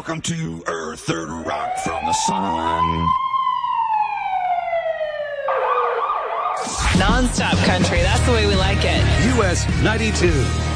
Welcome to Earth, Third Rock from the Sun. Non-stop country, that's the way we like it. US 92.